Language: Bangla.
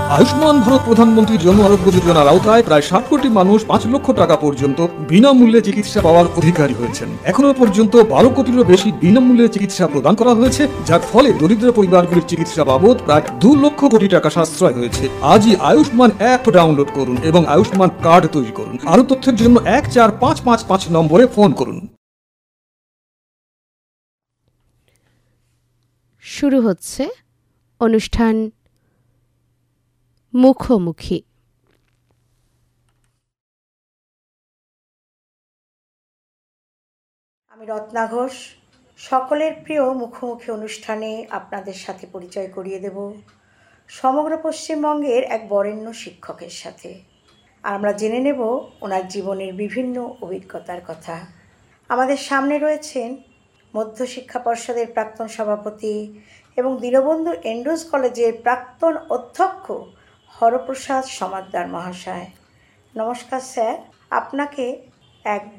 আয়ুষ্মান ভারত প্রধানমন্ত্রী জন আরোগ্য যোজনার আওতায় প্রায় 60 কোটি মানুষ 5 লক্ষ টাকা পর্যন্ত বিনামূল্যে চিকিৎসা পাওয়ার অধিকারী হয়েছেন। এখনো পর্যন্ত 12 কোটিরও বেশি বিনামূল্যে চিকিৎসা প্রদান করা হয়েছে, যার ফলে দরিদ্র পরিবারগুলির চিকিৎসা বাবদ প্রায় 2 লক্ষ কোটি টাকা সাশ্রয় হয়েছে। আজই আয়ুষ্মান অ্যাপ ডাউনলোড করুন এবং আয়ুষ্মান কার্ড তৈরি করুন। আরও তথ্যের জন্য 14555 নম্বরে ফোন করুন। শুরু হচ্ছে অনুষ্ঠান মুখোমুখি। আমি রত্না ঘোষ, সকলের প্রিয় মুখোমুখি অনুষ্ঠানে আপনাদের সাথে পরিচয় করিয়ে দেব সমগ্র পশ্চিমবঙ্গের এক বরেণ্য শিক্ষকের সাথে। আর আমরা জেনে নেব ওনার জীবনের বিভিন্ন অভিজ্ঞতার কথা। আমাদের সামনে রয়েছেন মধ্যশিক্ষা পর্ষদের প্রাক্তন সভাপতি এবং দীনবন্ধু এন্ড্রুজ কলেজের প্রাক্তন অধ্যক্ষ হরপ্রসাদ সমাদ্দার মহাশয়। নমস্কার স্যার, আপনাকে এক